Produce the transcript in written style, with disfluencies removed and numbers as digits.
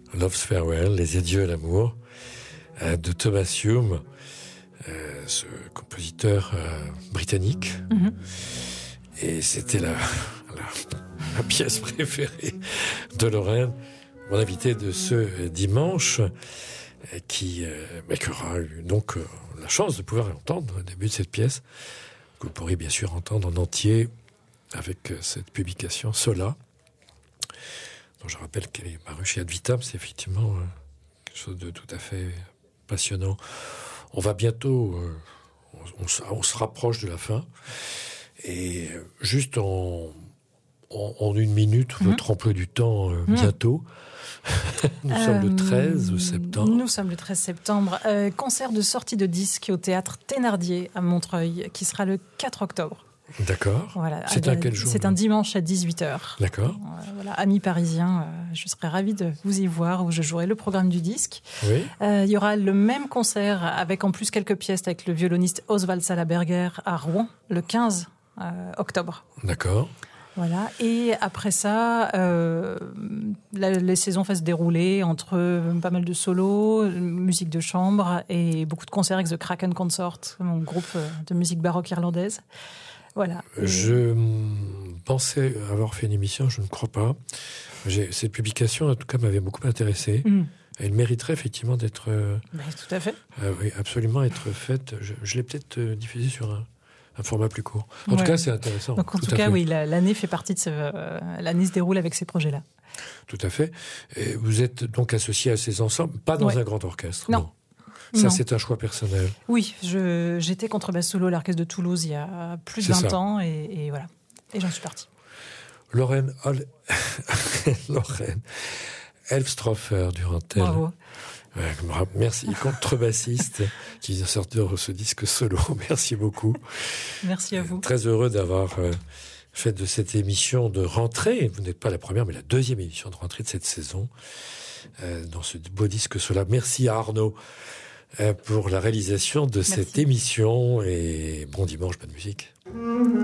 Love's Farewell, Les Adieux à l'amour, de Thomas Hume, ce compositeur britannique. Et c'était la pièce préférée de Lorraine, mon invité de ce dimanche, qui aura eu donc la chance de pouvoir entendre le début de cette pièce, que vous pourrez bien sûr entendre en entier avec cette publication Sola, dont je rappelle qu'elle est parue chez Ad Vitam. C'est effectivement quelque chose de tout à fait passionnant. On va bientôt, on se rapproche de la fin, et juste en une minute, votre emploi du temps bientôt. Nous sommes le 13 septembre. Nous sommes le 13 septembre. Concert de sortie de disque au théâtre Thénardier à Montreuil, qui sera le 4 octobre. D'accord. Voilà. C'est un quel jour? C'est un dimanche à 18h. D'accord. Voilà, amis parisiens, je serai ravie de vous y voir, où je jouerai le programme du disque. Oui. Il y aura le même concert, avec en plus quelques pièces, avec le violoniste Oswald Salaberger à Rouen, le 15 octobre. D'accord. Voilà. Et après ça, les saisons vont se dérouler entre pas mal de solos, musique de chambre et beaucoup de concerts avec The Kraken Consort, mon groupe de musique baroque irlandaise. Voilà. Je pensais avoir fait une émission, je ne crois pas. Cette publication, en tout cas, m'avait beaucoup intéressé. Elle mériterait effectivement d'être... tout à fait. Oui, absolument être faite. Je l'ai peut-être diffusée sur un format plus court. En tout cas, c'est intéressant. Donc, en tout cas, oui, l'année fait partie de l'année se déroule avec ces projets-là. Tout à fait. Et vous êtes donc associé à ces ensembles, pas dans un grand orchestre. Non. Ça, non. C'est un choix personnel. Oui, j'étais contrebasse solo à l'orchestre de Toulouse il y a plus de 20 ans et voilà. Et j'en suis partie. Lorraine Elfstroffer Durantel. Bravo. Merci, contrebassiste qui vient sortir ce disque solo. Merci beaucoup. Merci à vous. Très heureux d'avoir fait de cette émission de rentrée. Vous n'êtes pas la première, mais la deuxième émission de rentrée de cette saison dans ce beau disque solo. Merci à Arnaud pour la réalisation de cette émission et bon dimanche, bonne musique.